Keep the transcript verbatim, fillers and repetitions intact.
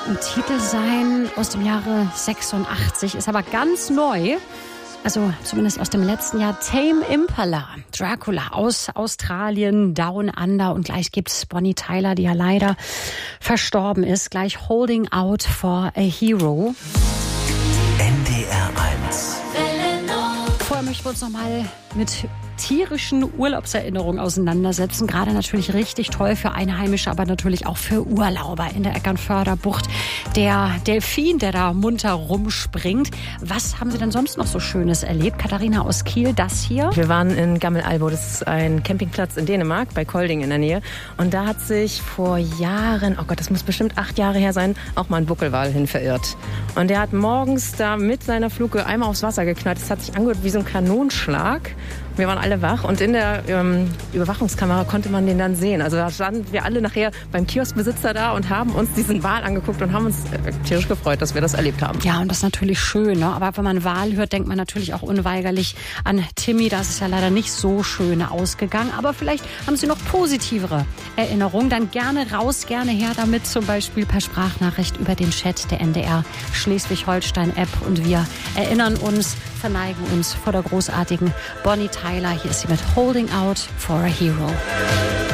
ein Titel sein aus dem Jahre sechsundachtzig, ist aber ganz neu. Also zumindest aus dem letzten Jahr. Tame Impala, Dracula aus Australien, Down Under. Und gleich gibt's Bonnie Tyler, die ja leider verstorben ist. Gleich Holding Out for a Hero. N D R eins. Vorher möchten wir uns noch mal mit tierischen Urlaubserinnerungen auseinandersetzen. Gerade natürlich richtig toll für Einheimische, aber natürlich auch für Urlauber in der Eckernförder Bucht. Der Delfin, der da munter rumspringt. Was haben Sie denn sonst noch so Schönes erlebt? Katharina aus Kiel, das hier? Wir waren in Gammelalbo, das ist ein Campingplatz in Dänemark, bei Kolding in der Nähe. Und da hat sich vor Jahren, oh Gott, das muss bestimmt acht Jahre her sein, auch mal ein Buckelwal hin verirrt. Und der hat morgens da mit seiner Fluke einmal aufs Wasser geknallt. Das hat sich angehört wie so ein Kanonenschlag. Wir waren alle wach und in der ähm, Überwachungskamera konnte man den dann sehen. Also da standen wir alle nachher beim Kioskbesitzer da und haben uns diesen Wal angeguckt und haben uns äh, tierisch gefreut, dass wir das erlebt haben. Ja, und das ist natürlich schön, ne? Aber wenn man Wal hört, denkt man natürlich auch unweigerlich an Timmy. Das ist ja leider nicht so schön ausgegangen. Aber vielleicht haben Sie noch positivere Erinnerungen. Dann gerne raus, gerne her damit. Zum Beispiel per Sprachnachricht über den Chat der N D R Schleswig-Holstein-App. Und wir erinnern uns, verneigen uns vor der großartigen Bonnie Tyler. Hier ist sie mit Holding Out for a Hero.